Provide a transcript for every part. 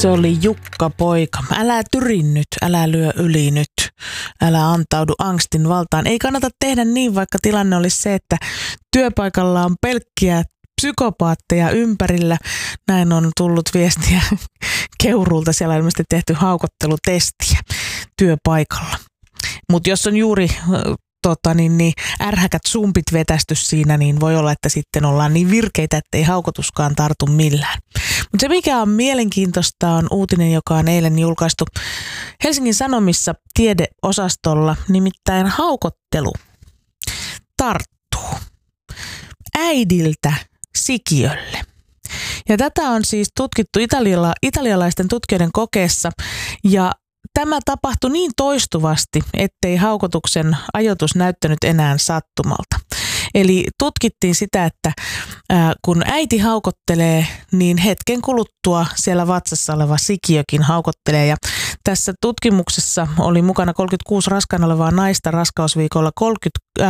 Se oli Jukka Poika. Älä tyri nyt, älä lyö yli nyt, älä antaudu angstin valtaan. Ei kannata tehdä niin, vaikka tilanne olisi se, että työpaikalla on pelkkiä psykopaatteja ympärillä. Näin on tullut viestiä Keuruulta. Siellä on ilmeisesti tehty haukottelutestiä työpaikalla. Mutta jos on juuri ärhäkät sumpit vetästy siinä, niin voi olla, että sitten ollaan niin virkeitä, että ei haukotuskaan tartu millään. Mutta se, mikä on mielenkiintoista, on uutinen, joka on eilen julkaistu Helsingin Sanomissa tiedeosastolla, nimittäin haukottelu tarttuu äidiltä sikiölle. Ja tätä on siis tutkittu italialaisten tutkijoiden kokeessa, ja tämä tapahtui niin toistuvasti, ettei haukotuksen ajoitus näyttänyt enää sattumalta. Eli tutkittiin sitä, että kun äiti haukottelee, niin hetken kuluttua siellä vatsassa oleva sikiökin haukottelee. Ja tässä tutkimuksessa oli mukana 36 raskaana olevaa naista raskausviikolla 28-32,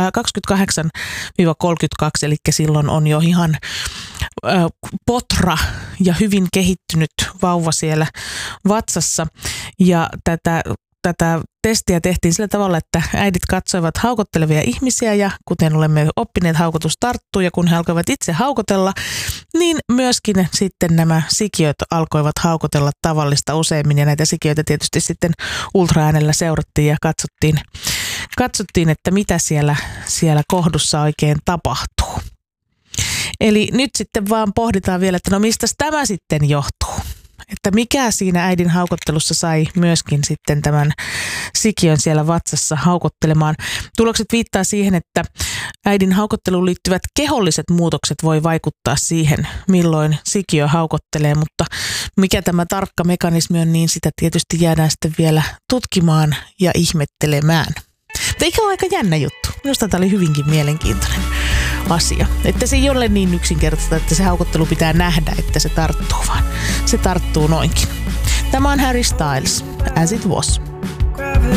eli silloin on jo ihan potra ja hyvin kehittynyt vauva siellä vatsassa. Ja tätä testiä tehtiin sillä tavalla, että äidit katsoivat haukottelevia ihmisiä ja kuten olemme oppineet, haukotus tarttuu ja kun he alkoivat itse haukotella, niin myöskin sitten nämä sikiöt alkoivat haukotella tavallista useimmin ja näitä sikiöitä tietysti sitten ultraäänellä seurattiin ja katsottiin, että mitä siellä kohdussa oikein tapahtuu. Eli nyt sitten vaan pohditaan vielä, että no mistä tämä sitten johtuu? Että mikä siinä äidin haukottelussa sai myöskin sitten tämän sikiön siellä vatsassa haukottelemaan. Tulokset viittaa siihen, että äidin haukotteluun liittyvät keholliset muutokset voi vaikuttaa siihen, milloin sikiö haukottelee, mutta mikä tämä tarkka mekanismi on, niin sitä tietysti jäädään sitten vielä tutkimaan ja ihmettelemään. Mutta eikä ole aika jännä juttu. Minusta tämä oli hyvinkin mielenkiintoinen asia. Että se ei ole niin yksinkertaista, että se haukottelu pitää nähdä, että se tarttuu, vaan se tarttuu noinkin. Tämä on Harry Styles, As It Was.